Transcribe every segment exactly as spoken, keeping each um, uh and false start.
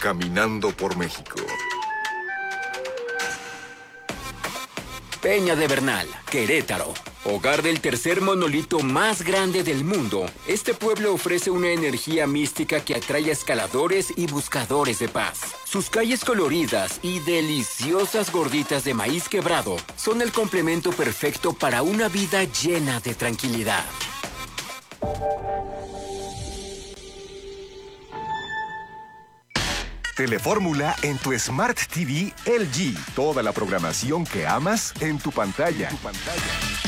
caminando por México. Peña de Bernal, Querétaro. Hogar del tercer monolito más grande del mundo, este pueblo ofrece una energía mística que atrae a escaladores y buscadores de paz. Sus calles coloridas y deliciosas gorditas de maíz quebrado son el complemento perfecto para una vida llena de tranquilidad. Telefórmula en tu Smart T V L G. Toda la programación que amas en tu pantalla. En tu pantalla.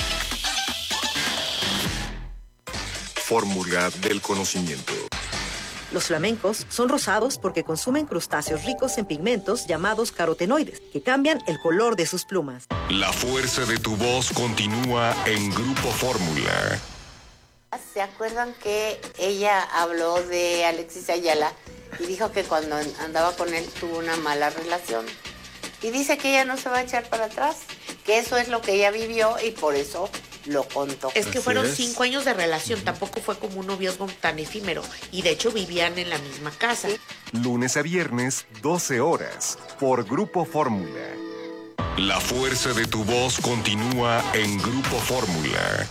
Fórmula del conocimiento. Los flamencos son rosados porque consumen crustáceos ricos en pigmentos llamados carotenoides, que cambian el color de sus plumas. La fuerza de tu voz continúa en Grupo Fórmula. ¿Se acuerdan que ella habló de Alexis Ayala y dijo que cuando andaba con él tuvo una mala relación? Y dice que ella no se va a echar para atrás, que eso es lo que ella vivió y por eso lo contó. Es que fueron cinco años de relación, tampoco fue como un noviazgo tan efímero. Y de hecho vivían en la misma casa. ¿Sí? Lunes a viernes, doce horas, por Grupo Fórmula. La fuerza de tu voz continúa en Grupo Fórmula.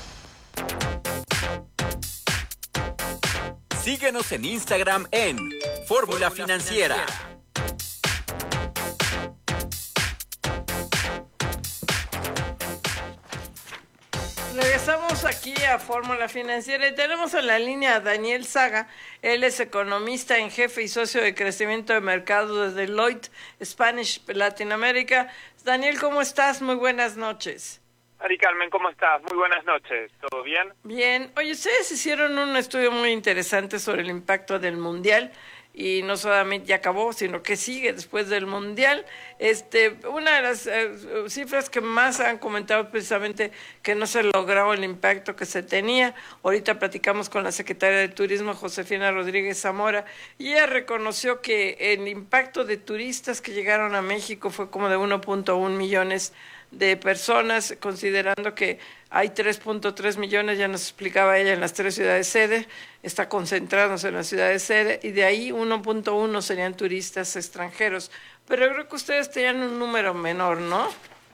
Síguenos en Instagram en Fórmula Financiera. Regresamos aquí a Fórmula Financiera y tenemos en la línea a Daniel Saga. Él es economista en jefe y socio de crecimiento de mercado de Deloitte Spanish Latinoamérica. Daniel, ¿cómo estás? Muy buenas noches. Mari Carmen, ¿cómo estás? Muy buenas noches. ¿Todo bien? Bien. Oye, ustedes hicieron un estudio muy interesante sobre el impacto del Mundial y no solamente ya acabó, sino que sigue después del Mundial. Este, una de las eh, cifras que más han comentado precisamente que no se logró el impacto que se tenía. Ahorita platicamos con la secretaria de Turismo, Josefina Rodríguez Zamora, y ella reconoció que el impacto de turistas que llegaron a México fue como de uno punto uno millones de personas, considerando que hay tres punto tres millones, ya nos explicaba ella, en las tres ciudades sede, está concentrándose en las ciudades sede, y de ahí uno punto uno serían turistas extranjeros. Pero yo creo que ustedes tenían un número menor, ¿no?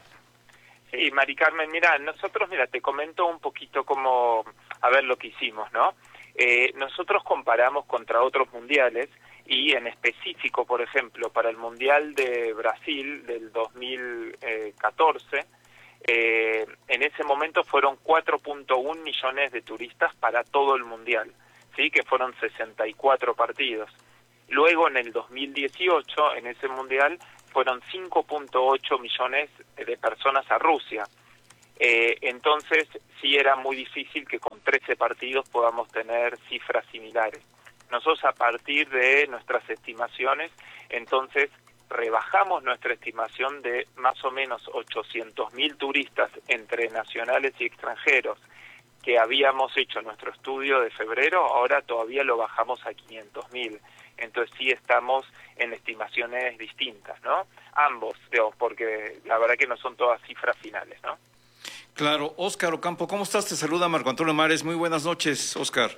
Sí, Mari Carmen, mira, nosotros, mira, te comento un poquito cómo, a ver lo que hicimos, ¿no? Eh, nosotros comparamos contra otros mundiales, y en específico, por ejemplo, para el Mundial de Brasil del dos mil catorce, eh, en ese momento fueron cuatro punto uno millones de turistas para todo el Mundial, ¿sí? Que fueron sesenta y cuatro partidos. Luego, en el dos mil dieciocho, en ese Mundial, fueron cinco punto ocho millones de personas a Rusia. Eh, entonces, sí era muy difícil que con trece partidos podamos tener cifras similares. Nosotros, a partir de nuestras estimaciones, entonces rebajamos nuestra estimación de más o menos ochocientos mil turistas entre nacionales y extranjeros que habíamos hecho nuestro estudio de febrero, ahora todavía lo bajamos a quinientos mil. Entonces sí estamos en estimaciones distintas, ¿no? Ambos, digamos, porque la verdad que no son todas cifras finales, ¿no? Claro. Óscar Ocampo, ¿cómo estás? Te saluda Marco Antonio Mares. Muy buenas noches, Óscar.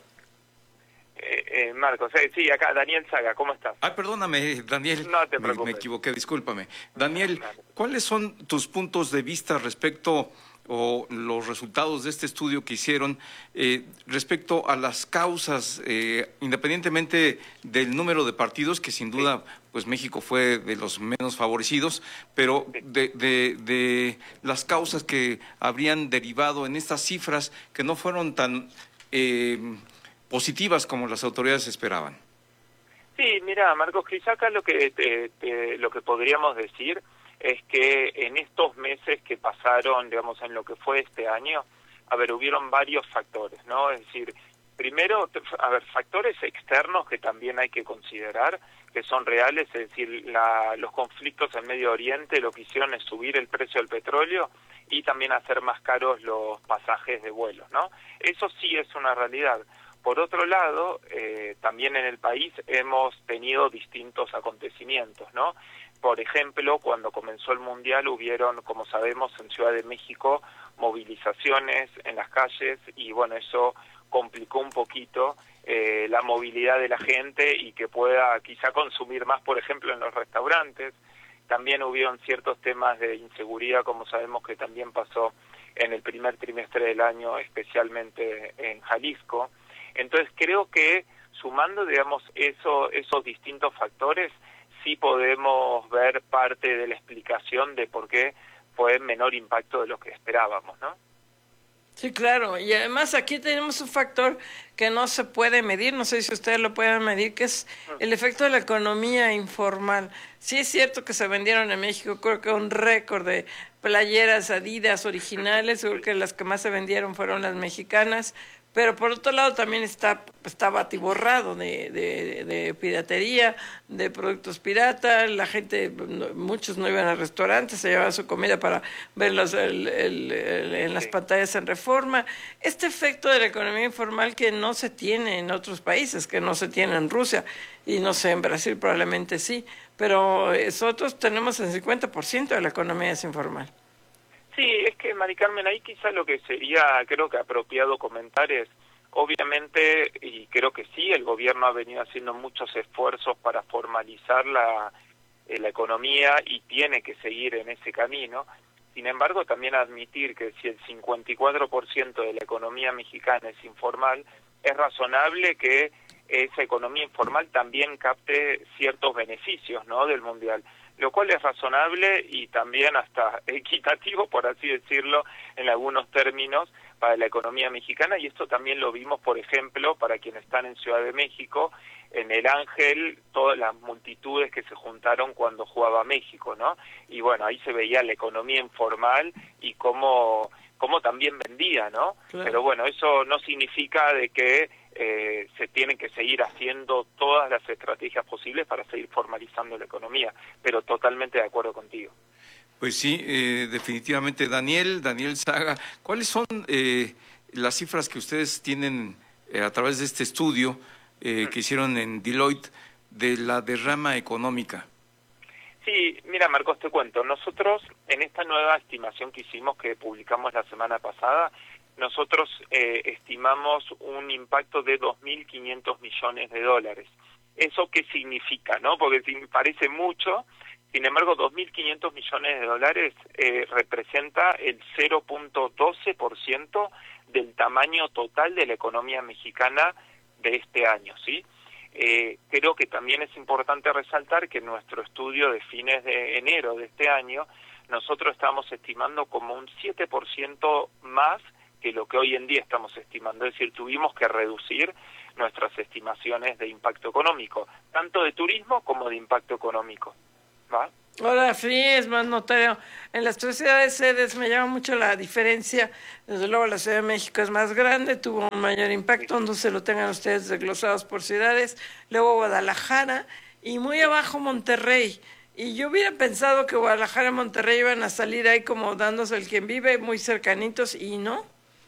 Eh, eh, Marcos, eh, sí, acá Daniel Saga, ¿cómo estás? Ay, perdóname, Daniel. No te me, preocupes. me equivoqué, discúlpame. Daniel, ¿cuáles son tus puntos de vista respecto o los resultados de este estudio que hicieron eh, respecto a las causas, eh, independientemente del número de partidos, que sin duda, pues México fue de los menos favorecidos, pero de, de, de las causas que habrían derivado en estas cifras que no fueron tan eh, positivas como las autoridades esperaban? Sí, mira, Marcos, quizá acá lo que te, te, lo que podríamos decir es que en estos meses que pasaron, digamos, en lo que fue este año, a ver, hubieron varios factores, ¿no? Es decir, primero, a ver, factores externos que también hay que considerar, que son reales, es decir, la, los conflictos en Medio Oriente lo que hicieron es subir el precio del petróleo y también hacer más caros los pasajes de vuelos, ¿no? Eso sí es una realidad. Por otro lado, eh, también en el país hemos tenido distintos acontecimientos, ¿no? Por ejemplo, cuando comenzó el Mundial hubieron, como sabemos, en Ciudad de México movilizaciones en las calles y bueno, eso complicó un poquito eh, la movilidad de la gente y que pueda quizá consumir más, por ejemplo, en los restaurantes. También hubieron ciertos temas de inseguridad, como sabemos que también pasó en el primer trimestre del año, especialmente en Jalisco. Entonces creo que sumando, digamos, eso, esos distintos factores, sí podemos ver parte de la explicación de por qué fue menor impacto de lo que esperábamos, ¿no? Sí, claro, y además aquí tenemos un factor que no se puede medir, no sé si ustedes lo pueden medir, que es el efecto de la economía informal. Sí es cierto que se vendieron en México, creo que un récord de playeras Adidas originales, creo que las que más se vendieron fueron las mexicanas, pero por otro lado también está estaba atiborrado de, de, de piratería, de productos pirata, la gente, muchos no iban a restaurantes, se llevaban su comida para verlos el, el, el, en las pantallas en Reforma. Este efecto de la economía informal que no se tiene en otros países, que no se tiene en Rusia, y no sé, en Brasil probablemente sí, pero nosotros tenemos el cincuenta por ciento de la economía es informal. Sí, es que, Mari Carmen, ahí quizá lo que sería, creo que apropiado comentar es, obviamente, y creo que sí, el gobierno ha venido haciendo muchos esfuerzos para formalizar la, eh, la economía y tiene que seguir en ese camino. Sin embargo, también admitir que si el cincuenta y cuatro por ciento de la economía mexicana es informal, es razonable que esa economía informal también capte ciertos beneficios, ¿no?, del Mundial, lo cual es razonable y también hasta equitativo, por así decirlo, en algunos términos, para la economía mexicana, y esto también lo vimos, por ejemplo, para quienes están en Ciudad de México, en el Ángel, todas las multitudes que se juntaron cuando jugaba México, ¿no? Y bueno, ahí se veía la economía informal y cómo, cómo también vendía, ¿no? Claro. Pero bueno, eso no significa de que eh, se tienen que seguir haciendo todas las estrategias posibles para seguir formalizando la economía, pero totalmente de acuerdo contigo. Pues sí, eh, definitivamente. Daniel, Daniel Saga, ¿cuáles son eh, las cifras que ustedes tienen eh, a través de este estudio eh, que hicieron en Deloitte de la derrama económica? Sí, mira, Marcos, te cuento. Nosotros, en esta nueva estimación que hicimos, que publicamos la semana pasada, nosotros eh, estimamos un impacto de dos mil quinientos millones de dólares. ¿Eso qué significa, no? Porque si parece mucho, sin embargo, dos mil quinientos millones de dólares eh, representa el cero punto doce por ciento del tamaño total de la economía mexicana de este año, ¿sí? Eh, creo que también es importante resaltar que en nuestro estudio de fines de enero de este año, nosotros estamos estimando como un siete por ciento más que lo que hoy en día estamos estimando. Es decir, tuvimos que reducir nuestras estimaciones de impacto económico, tanto de turismo como de impacto económico. ¿Va? Ahora sí, es más notorio. En las tres ciudades sedes me llama mucho la diferencia. Desde luego la Ciudad de México es más grande, tuvo un mayor impacto, no se lo tengan ustedes desglosados por ciudades. Luego Guadalajara y muy abajo Monterrey. Y yo hubiera pensado que Guadalajara y Monterrey iban a salir ahí como dándose el quien vive, muy cercanitos, y no.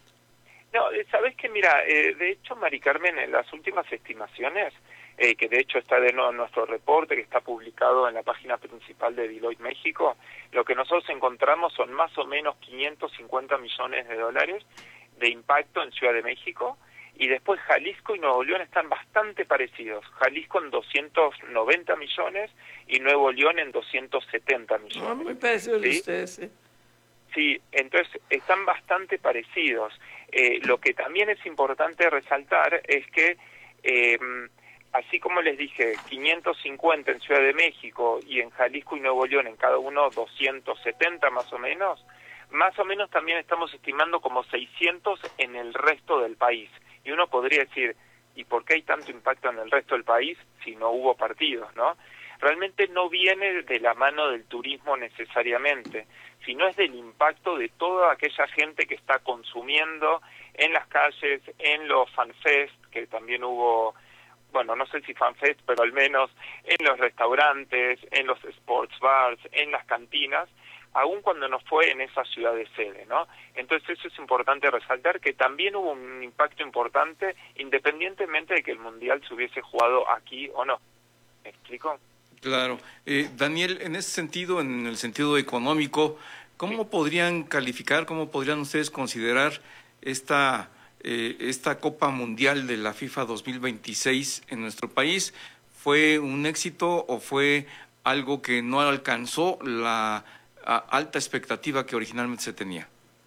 No, sabes que mira, eh, de hecho, Mari Carmen, en las últimas estimaciones, eh, que de hecho está de nuevo en nuestro reporte, que está publicado en la página principal de Deloitte México, lo que nosotros encontramos son más o menos quinientos cincuenta millones de dólares de impacto en Ciudad de México, y después Jalisco y Nuevo León están bastante parecidos. Jalisco en doscientos noventa millones y Nuevo León en doscientos setenta millones. No, muy parecidos, ¿sí? Ustedes, sí. Sí, entonces están bastante parecidos. Eh, lo que también es importante resaltar es que, eh, así como les dije, quinientos cincuenta en Ciudad de México y en Jalisco y Nuevo León, en cada uno doscientos setenta más o menos, más o menos también estamos estimando como seiscientos en el resto del país. Y uno podría decir, ¿y por qué hay tanto impacto en el resto del país si no hubo partidos, no? Realmente no viene de la mano del turismo necesariamente, sino es del impacto de toda aquella gente que está consumiendo en las calles, en los fanfest, que también hubo, bueno, no sé si fanfest, pero al menos en los restaurantes, en los sports bars, en las cantinas, aun cuando no fue en esa ciudad de sede, ¿no? Entonces eso es importante resaltar, que también hubo un impacto importante independientemente de que el Mundial se hubiese jugado aquí o no. ¿Me explico? Claro. Eh, Daniel, en ese sentido, en el sentido económico, ¿cómo podrían calificar, cómo podrían ustedes considerar esta eh, esta Copa Mundial de la FIFA dos mil veintiséis en nuestro país, ¿fue un éxito o fue algo que no alcanzó la a, alta expectativa que originalmente se tenía?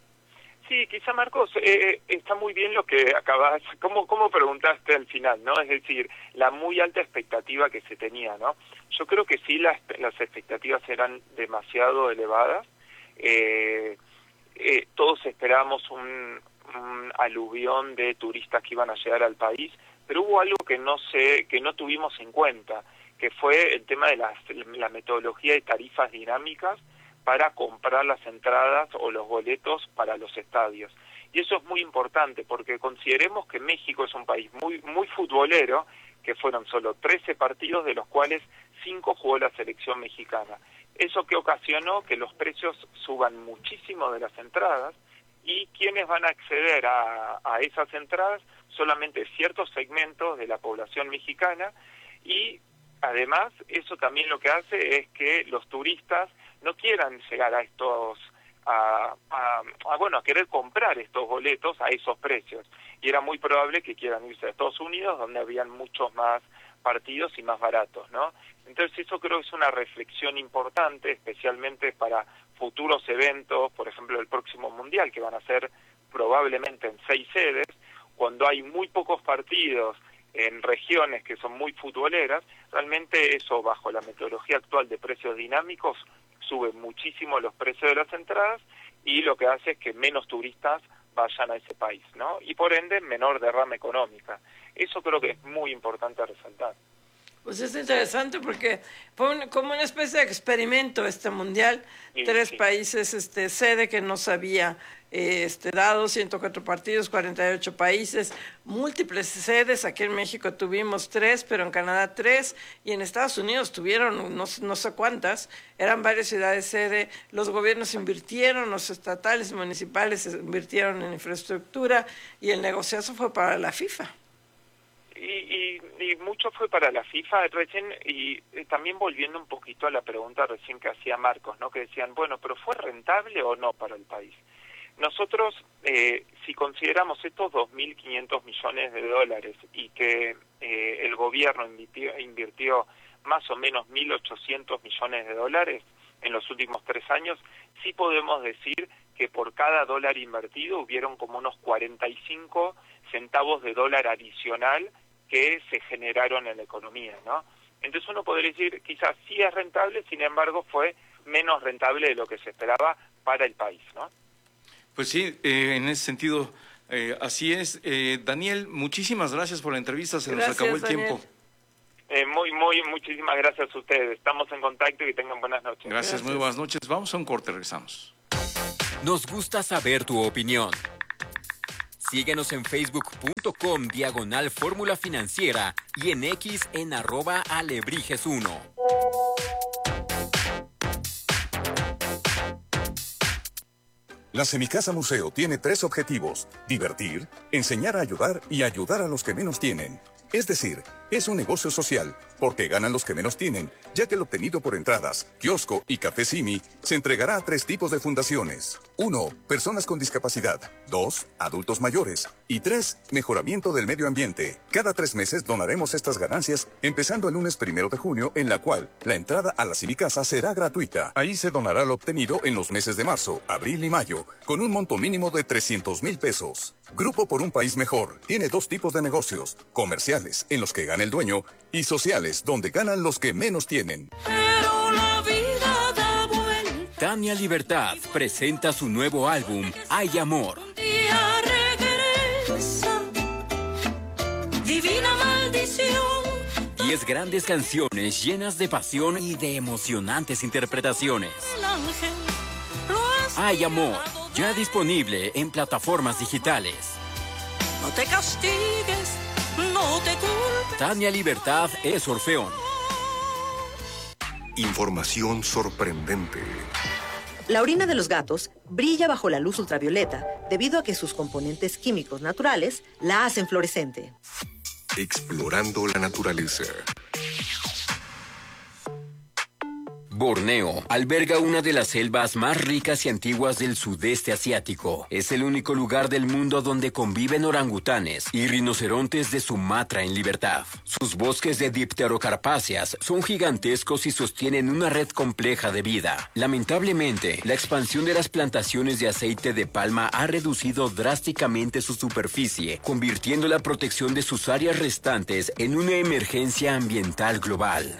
Sí, quizá Marcos, eh, está muy bien lo que acabas, ¿cómo, cómo preguntaste al final, ¿no? Es decir, la muy alta expectativa que se tenía, ¿no? Yo creo que sí, las, las expectativas eran demasiado elevadas. Eh, eh, todos esperábamos un, un aluvión de turistas que iban a llegar al país, pero hubo algo que no sé, que no tuvimos en cuenta, que fue el tema de las, la metodología de tarifas dinámicas para comprar las entradas o los boletos para los estadios. Y eso es muy importante porque consideremos que México es un país muy muy futbolero, que fueron solo trece partidos, de los cuales cinco jugó la selección mexicana. Eso que ocasionó que los precios suban muchísimo de las entradas, y quienes van a acceder a, a esas entradas solamente ciertos segmentos de la población mexicana, y además eso también lo que hace es que los turistas no quieran llegar a estos, a, a, a bueno, a querer comprar estos boletos a esos precios. Y era muy probable que quieran irse a Estados Unidos, donde habían muchos más partidos y más baratos, ¿no? Entonces eso creo que es una reflexión importante, especialmente para futuros eventos, por ejemplo el próximo Mundial, que van a ser probablemente en seis sedes, cuando hay muy pocos partidos en regiones que son muy futboleras. Realmente eso, bajo la metodología actual de precios dinámicos, sube muchísimo los precios de las entradas, y lo que hace es que menos turistas vayan a ese país, ¿no? Y por ende, menor derrama económica. Eso creo que es muy importante resaltar. Pues es interesante porque fue un, como una especie de experimento este mundial, sí, tres sí. países este sede que no se había eh, este, dado, ciento cuatro partidos, cuarenta y ocho países, múltiples sedes. Aquí en México tuvimos tres, pero en Canadá tres, y en Estados Unidos tuvieron no, no sé cuántas, eran varias ciudades sede. Los gobiernos invirtieron, los estatales y municipales invirtieron en infraestructura, y el negociazo fue para la FIFA. Y, y, y mucho fue para la FIFA recién, y eh, también volviendo un poquito a la pregunta recién que hacía Marcos, ¿no? Que decían, bueno, pero ¿fue rentable o no para el país? Nosotros, eh, si consideramos estos dos mil quinientos millones de dólares y que eh, el gobierno invirtió, invirtió más o menos mil ochocientos millones de dólares en los últimos tres años, sí podemos decir que por cada dólar invertido hubieron como unos cuarenta y cinco centavos de dólar adicional que se generaron en la economía, ¿no? Entonces uno podría decir, quizás sí es rentable, sin embargo fue menos rentable de lo que se esperaba para el país, ¿no? Pues sí, eh, en ese sentido, eh, así es. Eh, Daniel, muchísimas gracias por la entrevista, se gracias, nos acabó el Daniel. tiempo. Eh, muy, muy, muchísimas gracias a ustedes. Estamos en contacto y que tengan buenas noches. Gracias, gracias, muy buenas noches. Vamos a un corte, regresamos. Nos gusta saber tu opinión. Síguenos en facebook.com diagonal fórmula financiera y en X en arroba alebrijes uno. La Semicasa Museo tiene tres objetivos: divertir, enseñar a ayudar y ayudar a los que menos tienen. Es decir, es un negocio social, porque ganan los que menos tienen, ya que el obtenido por entradas, kiosco y café Simi se entregará a tres tipos de fundaciones. Uno, personas con discapacidad. Dos, adultos mayores. Y tres, mejoramiento del medio ambiente. Cada tres meses donaremos estas ganancias, empezando el lunes primero de junio, en la cual la entrada a la Semicasa será gratuita. Ahí se donará lo obtenido en los meses de marzo, abril y mayo, con un monto mínimo de trescientos mil pesos. Grupo por un País Mejor tiene dos tipos de negocios: comerciales, en los que gana el dueño, y sociales, donde ganan los que menos tienen. Pero la vida da vuelta. Tania Libertad presenta su nuevo álbum, Hay Amor. Un día regresa, divina maldición. Diez grandes canciones llenas de pasión y de emocionantes interpretaciones. El ángel lo has Hay Amor, ya disponible en plataformas digitales. No te castigues, no te culpes. Tania Libertad es Orfeón. Información sorprendente. La orina de los gatos brilla bajo la luz ultravioleta debido a que sus componentes químicos naturales la hacen fluorescente. Explorando la naturaleza. Borneo alberga una de las selvas más ricas y antiguas del sudeste asiático. Es el único lugar del mundo donde conviven orangutanes y rinocerontes de Sumatra en libertad. Sus bosques de dipterocarpáceas son gigantescos y sostienen una red compleja de vida. Lamentablemente, la expansión de las plantaciones de aceite de palma ha reducido drásticamente su superficie, convirtiendo la protección de sus áreas restantes en una emergencia ambiental global.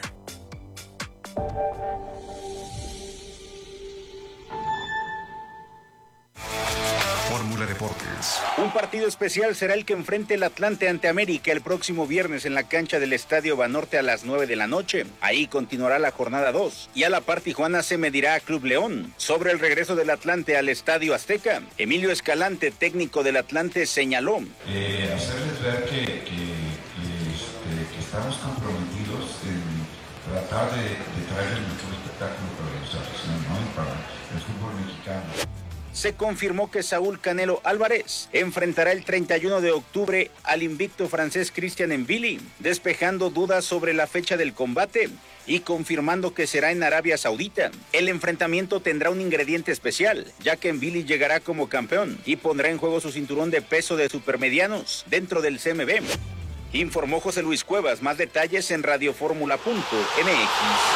Fórmula Deportes. Un partido especial será el que enfrente el Atlante ante América el próximo viernes en la cancha del Estadio Banorte a las nueve de la noche. Ahí continuará la jornada dos. Y a la par Tijuana se medirá a Club León. Sobre el regreso del Atlante al Estadio Azteca, Emilio Escalante, técnico del Atlante, señaló. Eh, hacerles ver que, que, que, este, que estamos comprometidos en tratar de, de traer el mejor espectáculo para nuestra afición, ¿no? Y para el fútbol mexicano. Se confirmó que Saúl Canelo Álvarez enfrentará el treinta y uno de octubre al invicto francés Christian M'Vili, despejando dudas sobre la fecha del combate y confirmando que será en Arabia Saudita. El enfrentamiento tendrá un ingrediente especial, ya que M'Vili llegará como campeón y pondrá en juego su cinturón de peso de supermedianos dentro del C M B. Informó José Luis Cuevas. Más detalles en radioformula punto m x.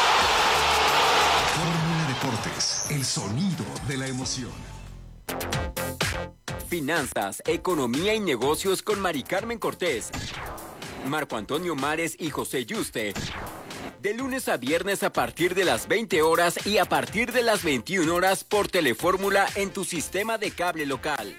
Fórmula Deportes, el sonido de la emoción. Finanzas, economía y negocios con Mari Carmen Cortés, Marco Antonio Mares y José Yuste. De lunes a viernes a partir de las veinte horas y a partir de las veintiuna horas por Telefórmula en tu sistema de cable local.